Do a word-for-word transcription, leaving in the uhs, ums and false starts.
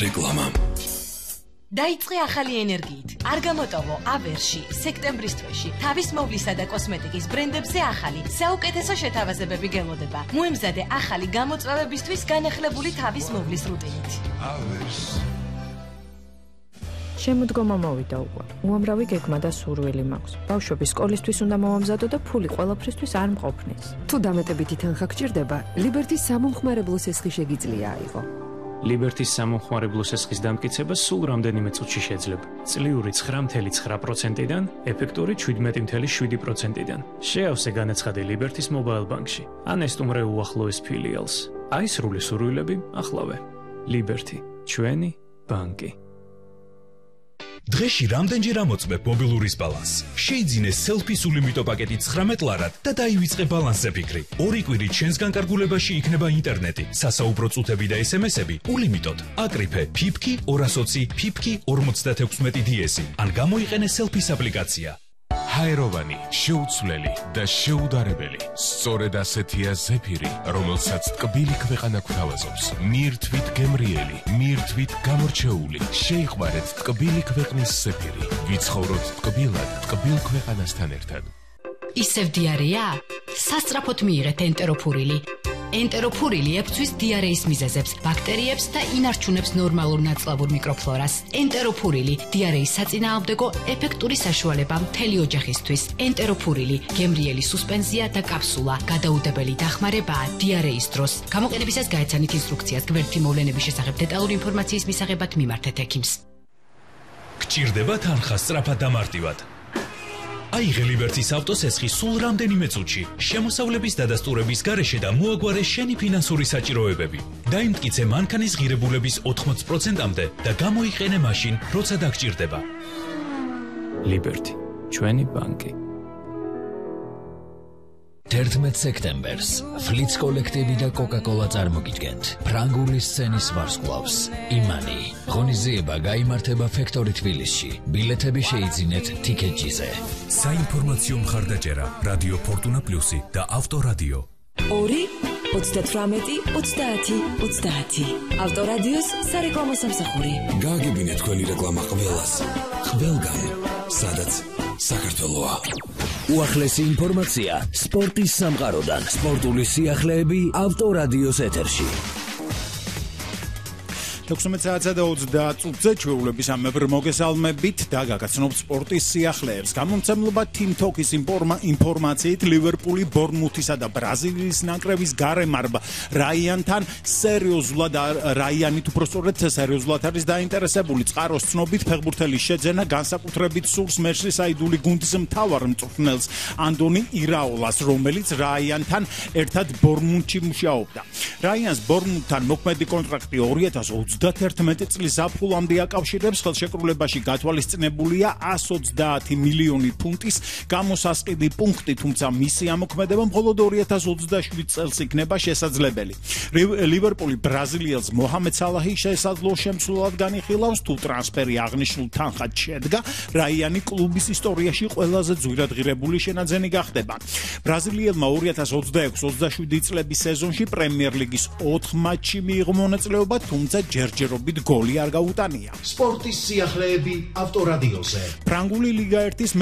რეკლამა. დაიწყე ახალი ენერგიით. არ გამოტოვო ავერში, სექტემბრის თვეში, თავის მოვლისა და კოსმეტიკის ბრენდებზე ახალი, საუკეთესო შეთავაზებები გელოდება. მოემზადე ახალი გამოწვევებისთვის განახლებული თავის მოვლის რუტინით. ავერს. შემოდგომა მოვიდა უკვე. უამრავი გეგმა და სურვილი მაქვს. ბავშვები სკოლისთვის უნდა მოვამზადო და ფული ყველაფრისთვის არ მყოფნის. თუ დამეტებითი თანხა გჭირდება, ლიბერტის სამომხმარებლო სესხი შეგიძლია აიღო. ლიბერტის სამომხმარებლო სესხის დამტკიცება სულ რამდენიმე წუთში შეძლება. წლიური ცხრა წუთი ცხრა პროცენტიდან, ეფექტური შვიდმეტი წუთი შვიდი პროცენტიდან. შეავსე განაცხადი ლიბერტის მობაილ ბანკში, ან ესტუმრე უახლოეს ფილიალს. აისრული სურვილები ახლავე. ლიბერტი, ჩვენი ბანკი. დღეში რამდენჯერ ამოწმებ მობილურის ბალანსს? შეიძინე სელფის ულიმიტო პაკეტი ცხრამეტ ლარად და დაივიწყე ბალანსზე ფიქრი. ორი კვირით შენს განკარგულებაში იქნება ინტერნეტი, სასაუბრო წუთები და ესემესები ულიმიტოდ. აკრიფე ფიფკი ორას ოცი ფიფკი ორმოცდათექვსმეტი დიესი ან გამოიყენე სელფის აპლიკაცია. ჰაეროვანი, შეუცვლელი და შეუდარებელი. სწორედ ასეთია ზეფირი, რომელსაც ტკბილი ქვეყანა გვთავაზობს. მირთვით გემრიელი, მირთვით გამორჩეული. შეიყვარეთ ტკბილი ქვეყნის ზეფირი. ვიცხოვროთ ტკბილად, ტკბილ ქვეყანასთან ერთად. ისევ დიარეა? სასწრაფოდ მიიღეთ ენტეროფურილი. ენტეროფურილი ებწვის დიარეის მიზეზებს, ბაქტერიებს და ინარჩუნებს ნორმალურ ნაწლავურ მიკროფლორას. ენტეროფურილი დიარეის საწინააღმდეგო ეფექტური საშუალება მთელი ოჯახისთვის. ენტეროფურილი გემრიელი სუსპენზია და კაფსულა, გადაუდებელი დახმარებაა დიარეის დროს. გამოყენებისას გაეცანით ინსტრუქციას. გვერდითი მოვლენების შესახებ დეტალური ინფორმაციის მისაღებად მიმართეთ ექიმს. გჭირდება თანხა სწრაფად და მარტივად. აიღე ლიბერტის ავტოსესხი სულ რამდენიმე წუთში, შემოსავლების დადასტურების გარეშე და მოაგვარე შენი ფინანსური საჭიროებები. დაიმტკიცე მანქანის ღირებულების ოთხმოც პროცენტამდე და გამოიყენე მაშინ, როცა დაგჭირდება. ლიბერტი, ჩვენი ბანკი. თერთმეტ სექტემბერს ფლიც კოლექტივი და კოკა-კოლა წარმოგიდგენთ ფრანგული სცენის ვარსკვლავს იმანი. ღონისძიება გაიმართება ფექტორი თბილისში. ბილეთები შეიძინეთ თიკეტჯიზე. საინფორმაციო მხარდაჭერა რადიო ფორტუნა პლუსი და ავტორადიო. ორი ოცდათვრამეტი ოცდაათი ოცდაათი. ავტორადიოს სარეკლამო სამსახური. გააგებინეთ თქვენი რეკლამა ყველას. ყველგან, სადაც საქართველოა. უახლესი ინფორმაცია სპორტის სამყაროდან. სპორტული სიახლეები ავტორადიოს ეთერში. ექვსმეტ საათსა და ოცდაათ წუთზე ჩვეულების ამებრ მოგესალმებით და გაგაცნობთ სპორტის სიახლეებს. გამომცემლობა Team Talk-ის ინფორმაციით ლივერპული ბორნმუთისა და ბრაზილიის ნაკრების გარემარბა რაიანთან სერიოზულად რაიანით უბრალოდ სერიოზულად არის დაინტერესებული. წყაროს ცნობით ფეხბურთელის შეძენა განსაკუთრებით სურს მერსისაიდული გუნდის მთავარ მწვრთნელს ანდონი ირაოლას, რომელიც რაიანთან ერთად ბორნმუთში მუშაობდა. რაიანს ბორნმუთთან მოქმედი კონტრაქტი ორი ათას ოცდაათი წლის ზაფხულამდე აკავშირებს. ხელშეკრულებაში გათვალისწინებულია ას ოცდაათი მილიონი ფუნტის გამოსასყიდი პუნქტი, თუმცა მისი ამოქმედება მხოლოდ ორი ათას ოცდაშვიდ წელს იქნება შესაძლებელი. ლივერპული ბრაზილიელს მოჰამედ სალაჰი შესაძლო შემცვლელად განიხილავს, თუ ტრანსფერი აღნიშნულ თანხად შედგა, რაიანი კლუბის ისტორიაში ყველაზე ძვირადღირებული შენაძენი გახდება. ბრაზილიელმა ორი ათას ოცდაექვსი ოცდაშვიდი წლების სეზონში პრემიერ ლიგის ოთხ მატჩში მიიღო მონაწილეობა, თუმცა ჯერჯერობით გოლი არ გაუტანია. სპორტის სიახლეები ავტორადიოზე. ფრანგული ლიგა ერთის